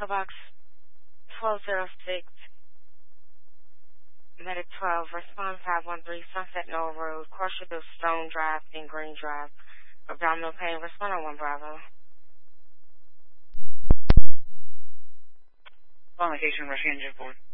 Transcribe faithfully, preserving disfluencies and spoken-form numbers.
Mailbox twelve oh six, Medic twelve, respond five one three, Sunset Knoll Road, Crushville, Stone Drive, and Green Drive. Abdominal pain, respond on one Bravo. On location, rushing engine forward.